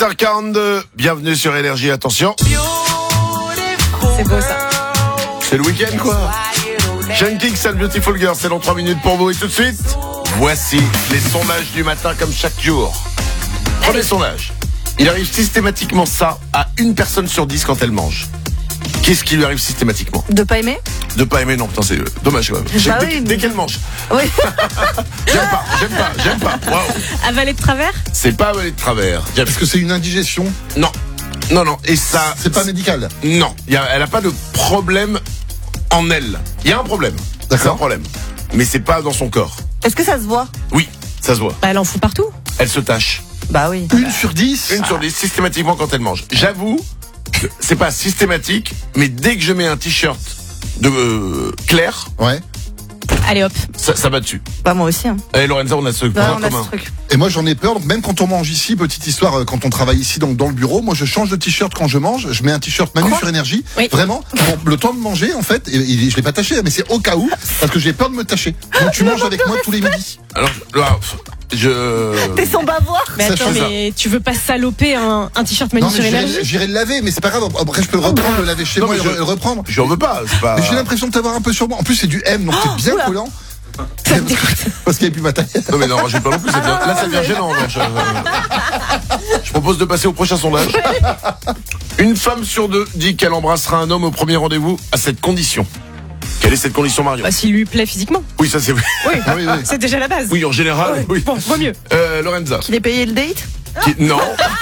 8h42, bienvenue sur Énergie, attention. C'est beau ça. C'est le week-end quoi. Sean Kingston, Beautiful Girl, c'est dans 3 minutes pour vous et tout de suite, voici les sondages du matin comme chaque jour. Premier sondage, il arrive systématiquement ça à une personne sur 10 quand elle mange. Qu'est-ce qui lui arrive systématiquement? De pas aimer? De pas aimer, non, putain, c'est dommage quand même. Bah Dès qu'elle mange. Oui. J'aime pas. Waouh. Avaler de travers? C'est pas avaler de travers. Est-ce que c'est une indigestion? Non. Et ça. C'est pas médical? Non. Elle a pas de problème en elle. Il y a un problème. D'accord. C'est un problème. Mais c'est pas dans son corps. Est-ce que ça se voit? Oui, ça se voit. Bah, elle en fout partout. Elle se tâche. Bah oui. 1 sur 10? 1 sur 10 systématiquement quand elle mange. J'avoue, que c'est pas systématique, mais dès que je mets un t-shirt de clair, Ouais. Allez hop. ça va dessus. Bah moi aussi. Hein. Et Lorenza, on a ce point On a commun. ce truc. Et moi j'en ai peur, donc même quand on mange ici, petite histoire, quand on travaille ici donc dans le bureau, moi je change de t-shirt quand je mange, je mets un t-shirt Manu sur Énergie, Oui. vraiment, pour le temps de manger en fait, et je l'ai pas taché, mais c'est au cas où, parce que j'ai peur de me tacher. Donc tu manges avec moi tous les midis. Alors, là, je... T'es sans bavoir. Mais Ça, attends, je fais mais tu veux pas saloper un t-shirt Manu Non sur mais Énergie? j'irai le laver, mais c'est pas grave, après je peux le reprendre, le laver chez Non, moi mais et le reprendre. J'en veux pas, c'est pas... Mais j'ai l'impression de t'avoir un peu sur moi. En plus c'est du M, donc c'est bien oula. collant. Parce qu'il n'y a plus ma taille. Non mais non, rajoute pas non plus, là ça devient gênant. Je propose de passer au prochain sondage. Une femme sur 2 dit qu'elle embrassera un homme au premier rendez-vous à cette condition. Quelle est cette condition, Marion? Bah, s'il lui plaît physiquement. Oui, ça c'est... Oui, Ah oui, oui. c'est déjà la base. Oui, en général, Ouais. oui. Bon, vaut mieux. Lorenza. Qu'il ait payé le date? Non.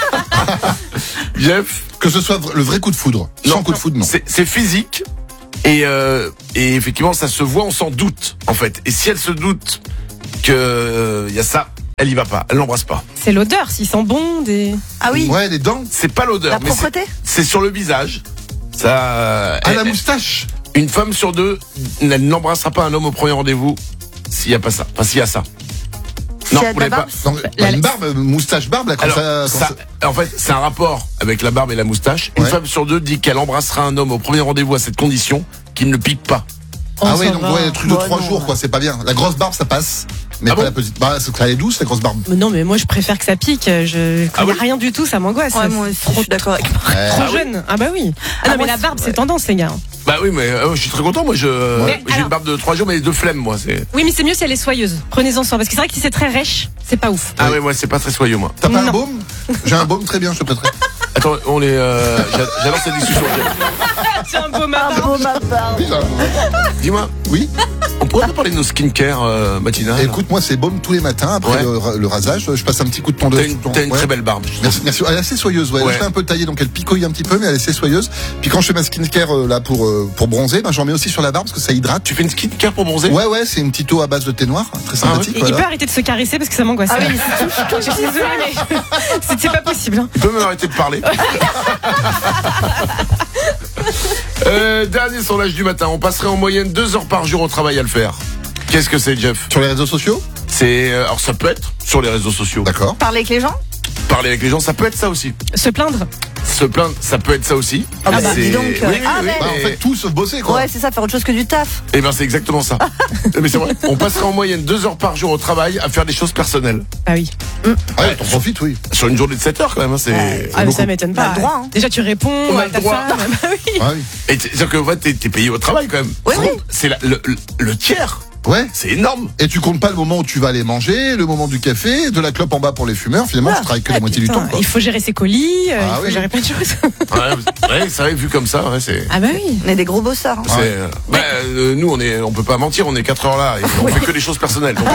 Jeff. Que ce soit le vrai coup de foudre. Sans coup de foudre, non. C'est physique. Et effectivement, ça se voit, on s'en doute, en fait. Et si elle se doute que y a ça, elle y va pas, elle l'embrasse pas. C'est l'odeur, s'il sent bon, des... Ah oui. Ouais, les dents. C'est pas l'odeur, La mais propreté? c'est sur le visage. Ça. À la moustache. Une femme sur 2, elle n'embrassera pas un homme au premier rendez-vous s'il y a pas ça. Enfin, s'il y a ça. S'il y a de vous la l'avez barbe? Non, une barbe, moustache barbe, là, quand Alors, en fait, c'est un rapport avec la barbe et la moustache. Une Ouais. femme sur 2 dit qu'elle embrassera un homme au premier rendez-vous à cette condition qu'il ne pique pas. Ah Oh, oui, ça donc va. ouais, le truc de Ouais, 3 non. jours, quoi, c'est pas bien. La grosse barbe, ça passe. Mais Ah pas bon la petite. Bah, c'est que elle est douce, la grosse barbe. Mais non, mais moi je préfère que ça pique. Quand oui. rien du tout, ça m'angoisse. Ouais, moi aussi, je suis d'accord avec moi. Trop Ah oui. jeune. Ah bah oui. Ah Ah, non, mais moi, la c'est- barbe, c'est ouais. tendance, les gars. Bah oui, mais je suis très content. Moi, j'ai alors- une barbe de 3 jours, mais de flemme, moi. C'est... Oui, mais c'est mieux si elle est soyeuse. Prenez-en soin. Parce que c'est vrai que si c'est très rêche, c'est pas ouf. Ah ouais, moi, c'est pas très soyeux, moi. T'as pas un Non. baume? J'ai un baume très bien, je te prêterai. Attends, on est. J'adore cette discussion. C'est un beau Ah bon, ma barbe. Oui, là. Dis-moi, Oui. on pourrait pas parler de nos skincare matinales. Écoute, moi, c'est baume tous les matins après Ouais. le rasage. Je passe un petit coup de tondeuse. T'as une Ouais. très belle barbe. je trouve. Merci, merci. Elle est assez soyeuse, ouais. Ouais. Je fais un peu taillée, donc elle picoille un petit peu, mais elle est assez soyeuse. Puis quand je fais ma skincare là pour bronzer, ben j'en mets aussi sur la barbe parce que ça hydrate. Tu fais une skincare pour bronzer? Ouais, c'est une petite eau à base de thé noir, très sympathique. Et il peut Voilà. arrêter de se caresser parce que ça m'angoisse. Ah oui, Je suis désolée, mais c'est pas possible. Hein. Il peut même arrêter de parler. Dernier sondage du matin. On passerait en moyenne 2 heures par jour au travail à le faire. Qu'est-ce que c'est, Jeff? Sur les réseaux sociaux, C'est alors ça peut être sur les réseaux sociaux. d'accord. Parler avec les gens? Parler avec les gens, ça peut être ça aussi. Se plaindre. Se plaindre, ça peut être ça aussi. Ah bah, C'est- dis donc, oui, ah, mais- Bah, en fait, tout sauf bosser, quoi. Ouais, c'est ça, faire autre chose que du taf. Eh ben c'est exactement ça. Mais c'est vrai. On passerait en moyenne 2 heures par jour au travail à faire des choses personnelles. Ah oui. Ah ouais, t'en profites, oui. Sur une journée de 7 heures quand même. Hein, c'est... Ouais. Ah mais ça m'étonne T'as pas. le droit, hein. Déjà tu réponds On a à le ta droit. femme. Bah oui. Ah oui. Et c'est-à-dire que en fait, t'es payé au travail quand même. Oui, oui. C'est le tiers. Ouais. C'est énorme. Et tu comptes pas le moment où tu vas aller manger, le moment du café, de la clope en bas pour les fumeurs. Finalement, tu travailles que la moitié du Putain, temps, quoi. il faut gérer ses colis, il faut oui. gérer plein de choses. Ouais, c'est vrai, vu comme ça, ouais, c'est... Ah bah oui. On est des gros bossards. Hein. c'est nous, on peut pas mentir, on est 4 heures là et on fait que des choses personnelles. donc.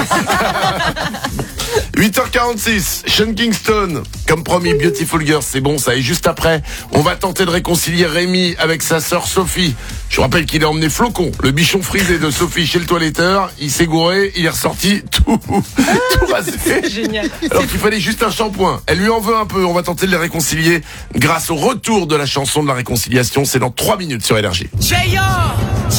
8h46, Sean Kingston, comme promis, Beautiful Girl, c'est bon ça. Et juste après, on va tenter de réconcilier Rémi avec sa sœur Sophie. Je rappelle qu'il a emmené Flocon, le bichon frisé de Sophie, chez le toiletteur. Il s'est gouré, il est ressorti tout rasé. Génial. Alors qu'il fallait juste un shampoing. Elle lui en veut un peu. On va tenter de les réconcilier grâce au retour de la chanson de la réconciliation. C'est dans 3 minutes sur Énergie.